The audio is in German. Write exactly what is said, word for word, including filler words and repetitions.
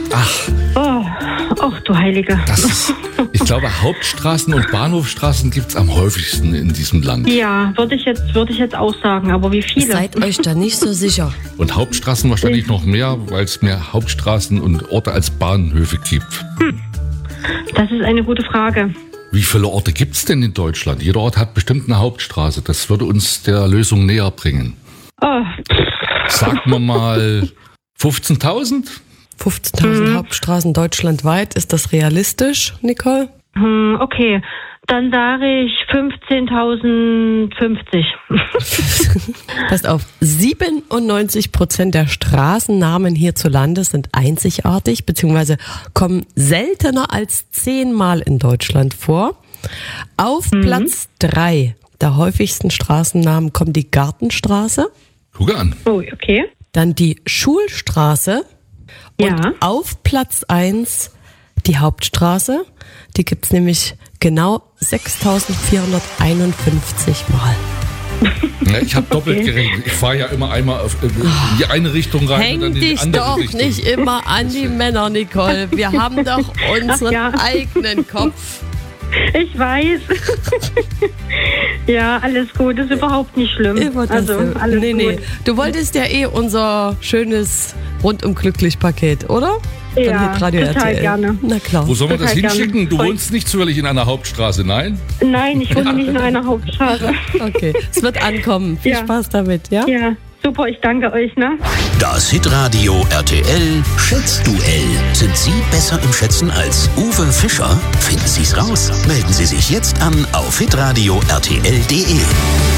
Ach. Oh, ach du Heilige. Das ist, ich glaube, Hauptstraßen und Bahnhofstraßen gibt es am häufigsten in diesem Land. Ja, würde ich jetzt, würde ich jetzt auch sagen, aber wie viele? Seid euch da nicht so sicher. Und Hauptstraßen wahrscheinlich noch mehr, weil es mehr Hauptstraßen und Orte als Bahnhöfe gibt. Hm. Das ist eine gute Frage. Wie viele Orte gibt es denn in Deutschland? Jeder Ort hat bestimmt eine Hauptstraße. Das würde uns der Lösung näher bringen. Oh. Sagen wir mal fünfzehntausend? fünfzehntausend hm. Hauptstraßen deutschlandweit. Ist das realistisch, Nicole? Hm, okay, dann sage ich fünfzehntausendfünfzig. Passt auf, siebenundneunzig Prozent der Straßennamen hierzulande sind einzigartig bzw. kommen seltener als zehnmal in Deutschland vor. Auf mhm. Platz drei der häufigsten Straßennamen kommt die Gartenstraße. Guck an. Oh, okay. Dann die Schulstraße. Und ja. auf Platz eins die Hauptstraße. Die gibt es nämlich genau sechstausendvierhunderteinundfünfzig Mal. Ja, ich habe doppelt okay. gerechnet. Ich fahre ja immer einmal auf, in die eine Richtung rein Häng und dann in die dich andere doch Richtung. nicht immer an die Männer, Nicole. Wir haben doch unseren ja. eigenen Kopf. Ich weiß. Ja, alles gut. Das ist überhaupt nicht schlimm. Also, alles nee, nee. gut. Du wolltest ja eh unser schönes rundum glücklich Paket, oder? Ja, total R T L. Gerne. Na klar. Wo sollen wir das Total hinschicken? gerne. Du wohnst nicht zufällig in einer Hauptstraße, nein? Nein, ich wohne nicht in einer Hauptstraße. Okay, es wird ankommen. Viel ja. Spaß damit, ja? Ja, super, ich danke euch, ne? Das Hitradio R T L Schätzduell. Sind Sie besser im Schätzen als Uwe Fischer? Finden Sie es raus. Melden Sie sich jetzt an auf hitradio r t l punkt d e.